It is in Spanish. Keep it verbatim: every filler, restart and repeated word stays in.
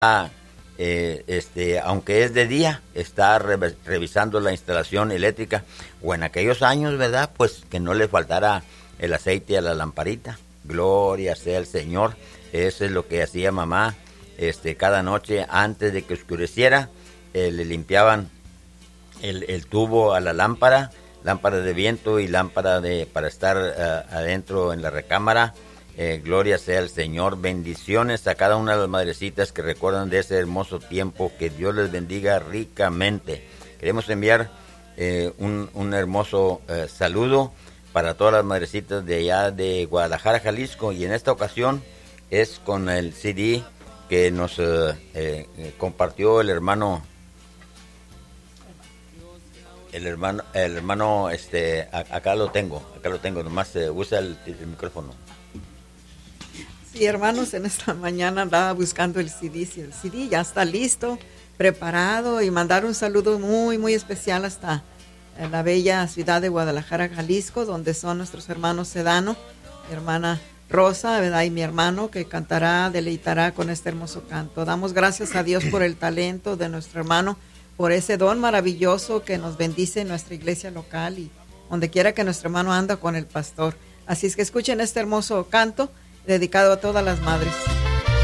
eh, este, aunque es de día, está re- revisando la instalación eléctrica, o en aquellos años, ¿verdad? Pues que no le faltara el aceite a la lamparita. Gloria sea el Señor. Eso es lo que hacía mamá. Este, cada noche antes de que oscureciera, eh, le limpiaban el, el tubo a la lámpara, lámpara de viento y lámpara de para estar uh, adentro en la recámara. Eh, gloria sea el Señor. Bendiciones a cada una de las madrecitas que recuerdan de ese hermoso tiempo. Que Dios les bendiga ricamente. Queremos enviar eh, un, un hermoso eh, saludo para todas las madrecitas de allá de Guadalajara, Jalisco, y en esta ocasión es con el C D que nos eh, eh, compartió el hermano el hermano el hermano este a, acá lo tengo acá lo tengo nomás eh, usa el, el micrófono. Sí, hermanos, en esta mañana andaba buscando el C D, si el C D ya está listo, preparado, y mandar un saludo muy muy especial hasta en la bella ciudad de Guadalajara, Jalisco, donde son nuestros hermanos Sedano, mi hermana Rosa, ¿verdad? Y mi hermano, que cantará, deleitará con este hermoso canto. Damos gracias a Dios por el talento de nuestro hermano, por ese don maravilloso que nos bendice en nuestra iglesia local y donde quiera que nuestro hermano anda con el pastor. Así es que escuchen este hermoso canto dedicado a todas las madres.